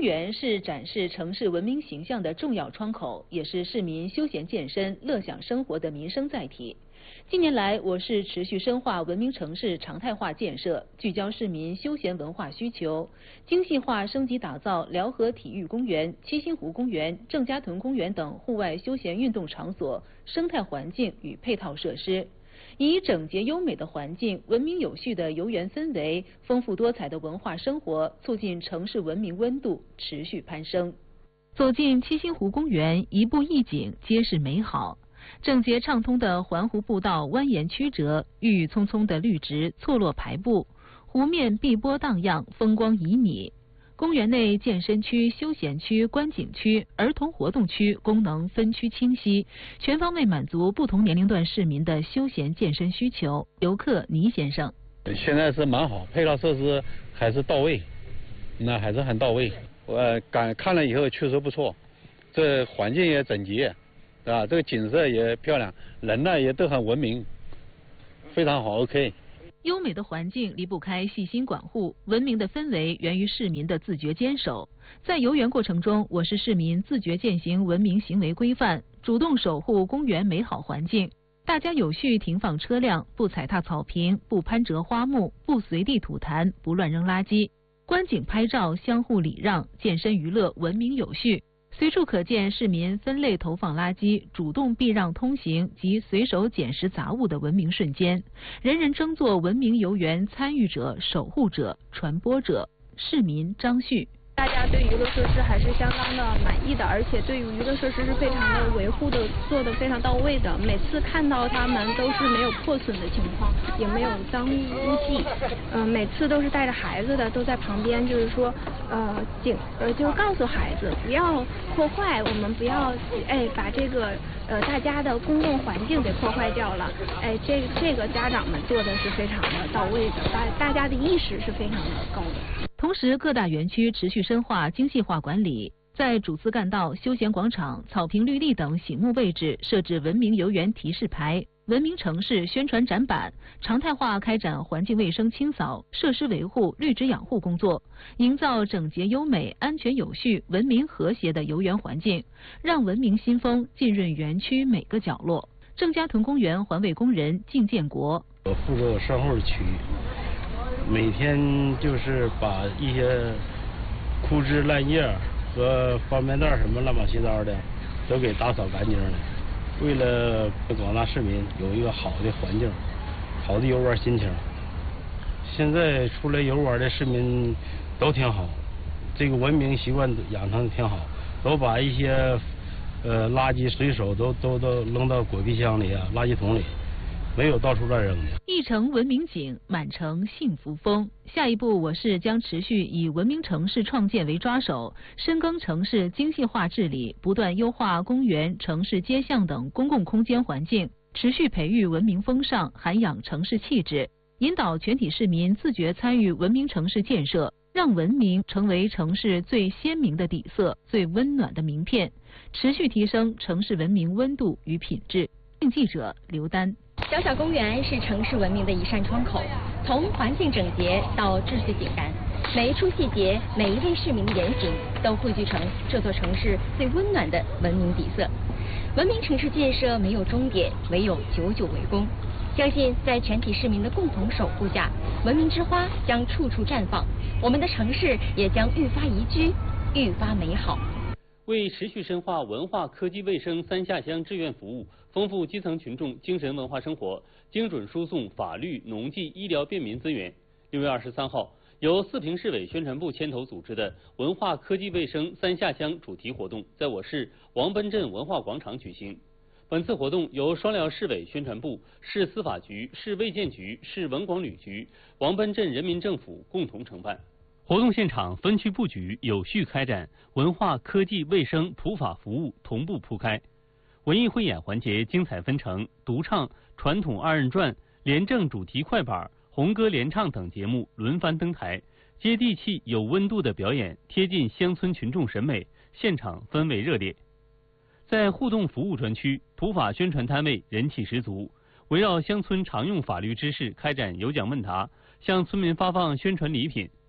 公园是展示城市文明形象的重要窗口，也是市民休闲健身、乐享生活的民生载体。近年来，我市持续深化文明城市常态化建设，聚焦市民休闲文化需求，精细化升级打造辽河体育公园、七星湖公园、郑家屯公园等户外休闲运动场所生态环境与配套设施。以整洁优美的环境、文明有序的游园氛围、丰富多彩的文化生活，促进城市文明温度持续攀升。走进七星湖公园，一步一景皆是美好。整洁畅通的环湖步道蜿蜒曲折，郁郁葱葱的绿植错落排布，湖面碧波荡漾，风光旖旎。公园内健身区、休闲区、观景区、儿童活动区功能分区清晰，全方位满足不同年龄段市民的休闲健身需求。游客倪先生： 现在是蛮好，配套设施还是到位，那还是很到位。我看了以后确实不错，这环境也整洁，对吧？这个景色也漂亮，人呢也都很文明，非常好 ，OK。 优美的环境离不开细心管护，文明的氛围源于市民的自觉坚守。在游园过程中，我市市民自觉践行文明行为规范，主动守护公园美好环境。大家有序停放车辆，不踩踏草坪，不攀折花木，不随地吐痰，不乱扔垃圾。观景拍照相互礼让，健身娱乐文明有序。随处可见市民分类投放垃圾、主动避让通行及随手捡拾杂物的文明瞬间，人人争做文明游园参与者、守护者、传播者。市民张旭： 大家对娱乐设施还是相当的满意的，而且对于娱乐设施是非常的维护的，做得非常到位的。每次看到他们都是没有破损的情况，也没有脏污迹。每次都是带着孩子的，都在旁边，就是说，就是告诉孩子不要破坏，我们不要把这个大家的公共环境给破坏掉了。这个家长们做的是非常的到位的，大家的意识是非常的高的。 同时，各大园区持续深化精细化管理，在主次干道、休闲广场、草坪绿地等醒目位置设置文明游园提示牌、文明城市宣传展板，常态化开展环境卫生清扫、设施维护、绿植养护工作，营造整洁优美、安全有序、文明和谐的游园环境，让文明新风浸润园区每个角落。郑家屯公园环卫工人靳建国： 我负责善后区，每天就是把一些枯枝烂叶和方便袋什么乱七八糟的都给打扫干净了。为了广大市民有一个好的环境、好的游玩心情，现在出来游玩的市民都挺好，这个文明习惯养成的挺好，都把一些垃圾随手都扔到果皮箱里啊、垃圾桶里。没有到处乱扔的。 一城文明景，满城幸福风。下一步，我市将持续以文明城市创建为抓手，深耕城市精细化治理，不断优化公园、城市街巷等公共空间环境，持续培育文明风尚，涵养城市气质，引导全体市民自觉参与文明城市建设，让文明成为城市最鲜明的底色、最温暖的名片，持续提升城市文明温度与品质。记者刘丹。 小小公园是城市文明的一扇窗口，从环境整洁到秩序井然，每一处细节，每一位市民的言行，都汇聚成这座城市最温暖的文明底色。文明城市建设没有终点，唯有久久为功。相信在全体市民的共同守护下，文明之花将处处绽放，我们的城市也将愈发宜居，愈发美好。 为持续深化文化、科技、卫生三下乡志愿服务，丰富基层群众精神文化生活，精准输送法律、农技、医疗便民资源。6月23号，由四平市委宣传部牵头组织的文化、科技、卫生三下乡主题活动，在我市王奔镇文化广场举行。本次活动由双辽市委宣传部、市司法局、市卫健局、市文广旅局、王奔镇人民政府共同承办。活动现场分区布局有序开展，文化、科技、卫生、普法服务同步铺开。文艺汇演环节精彩纷呈，独唱、传统二人转、廉政主题快板、红歌联唱等节目轮番登台，接地气有温度的表演贴近乡村群众审美，现场氛围热烈。在互动服务专区，普法宣传摊位人气十足，围绕乡村常用法律知识开展有奖问答，向村民发放宣传礼品。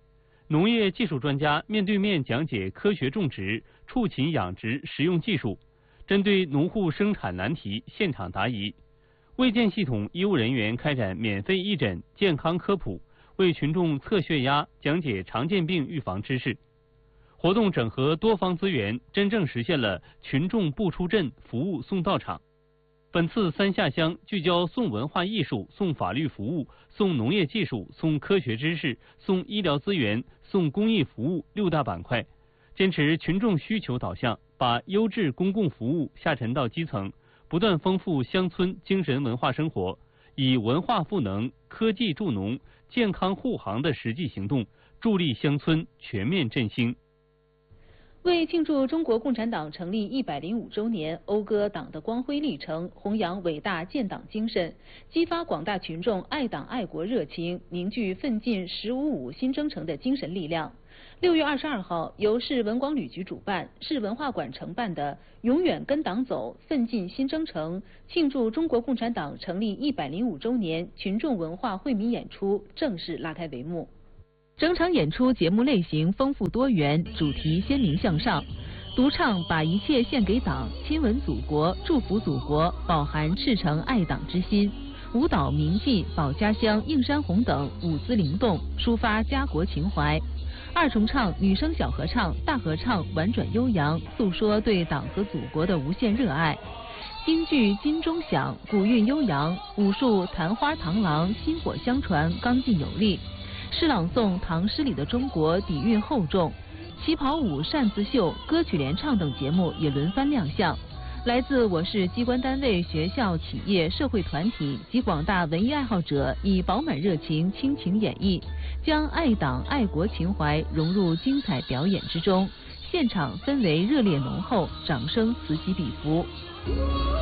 农业技术专家面对面讲解科学种植、畜禽养殖实用技术，针对农户生产难题现场答疑。卫健系统医务人员开展免费义诊、健康科普，为群众测血压、讲解常见病预防知识。活动整合多方资源，真正实现了群众不出阵，服务送到场。本次三下乡聚焦送文化艺术、送法律服务、送农业技术、送科学知识、送医疗资源、送公益服务6大板块，坚持群众需求导向，把优质公共服务下沉到基层，不断丰富乡村精神文化生活，以文化赋能、科技助农、健康护航的实际行动，助力乡村全面振兴。 为庆祝中国共产党成立105周年，讴歌党的光辉历程，弘扬伟大建党精神，激发广大群众爱党爱国热情，凝聚奋进“1055”新征程的精神力量。6月22号，由市文广旅局主办、市文化馆承办的“永远跟党走，奋进新征程”庆祝中国共产党成立105周年群众文化惠民演出正式拉开帷幕。整场演出节目类型丰富多元，主题鲜明向上。独唱把一切献给党，亲吻祖国，祝福祖国，饱含赤诚爱党之心。舞蹈铭记保家乡映山红等舞姿灵动，抒发家国情怀。二重唱女声小合唱、大合唱婉转悠扬，诉说对党和祖国的无限热爱。京剧金钟响，古韵悠扬；武术昙花螳螂，薪火相传，刚劲有力。诗朗诵唐诗里的中国底蕴厚重，旗袍舞、扇子秀、歌曲联唱等节目也轮番亮相。来自我市机关单位、学校、企业、社会团体及广大文艺爱好者以饱满热情倾情演绎，将爱党爱国情怀融入精彩表演之中，现场氛围热烈浓厚，掌声此起彼伏。